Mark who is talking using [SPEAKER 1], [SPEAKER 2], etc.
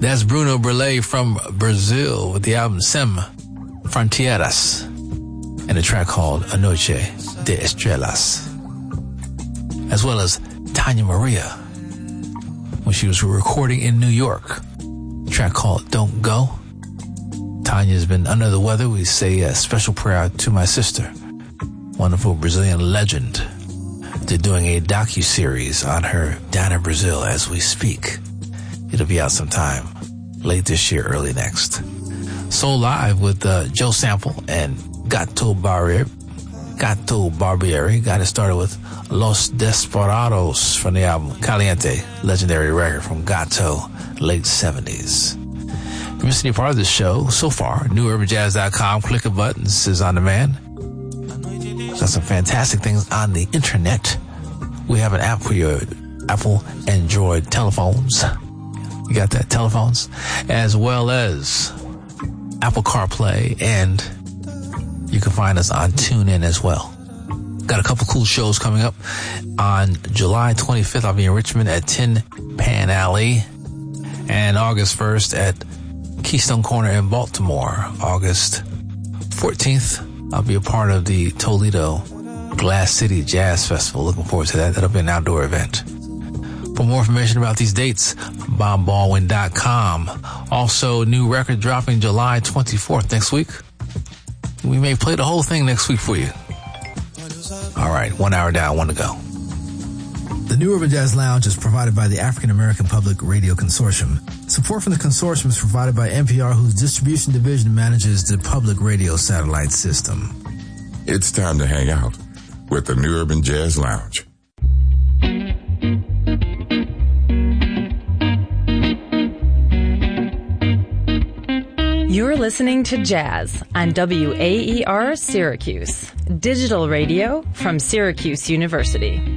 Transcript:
[SPEAKER 1] That's Bruno Burlay from Brazil with the album Sem Frontieras and a track called A Noche de Estrellas. As well as Tanya Maria when she was recording in New York. A track called Don't Go. Tanya's been under the weather. We say a special prayer to my sister, wonderful Brazilian legend. They're doing a docu-series on her down in Brazil as we speak. It'll be out sometime late this year, early next. Soul Live with Joe Sample and Gato Barbieri. Got it started with Los Desperados from the album Caliente, legendary record from Gato, late 70s. If you missed any part of this show so far, newurbanjazz.com, click a button, this is on demand. Got some fantastic things on the internet. We have an app for your Apple Android telephones. You got that, telephones? As well as Apple CarPlay, and you can find us on TuneIn as well. Got a couple cool shows coming up. On July 25th, I'll be in Richmond at Tin Pan Alley. And August 1st at Keystone Corner in Baltimore. August 14th, I'll be a part of the Toledo Glass City Jazz Festival. Looking forward to that. That'll be an outdoor event. For more information about these dates, BobBaldwin.com. Also, new record dropping July 24th next week. We may play the whole thing next week for you. All right, 1 hour down, 1 to go. The New Urban Jazz Lounge is provided by the African American Public Radio Consortium. Support from the consortium is provided by NPR, whose distribution division manages the public radio satellite system.
[SPEAKER 2] It's time to hang out with the New Urban Jazz Lounge.
[SPEAKER 3] You're listening to Jazz on WAER Syracuse, digital radio from Syracuse University.